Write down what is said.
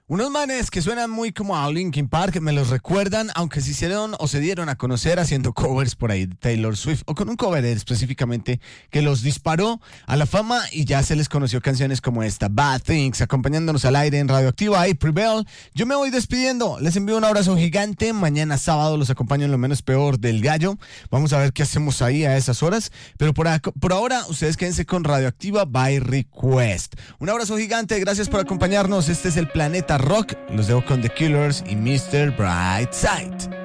Unos manes que suenan muy como a Linkin Park, me los recuerdan, aunque se hicieron o se dieron a conocer haciendo covers por ahí de Taylor Swift, o con un cover específicamente que los disparó a la fama y ya se les conoció canciones como esta, Bad Things, acompañándonos al aire en Radioactiva y Prevail. Yo me voy despidiendo, les envío un abrazo gigante, mañana sábado los acompaño en Lo Menos Peor del Gallo, vamos a ver qué hacemos ahí a esas horas, pero por ahora ustedes quédense con Radioactiva by Request. Un abrazo gigante, gracias por acompañarnos, este es el Planeta Rock. Los dejo con The Killers y Mr. Brightside.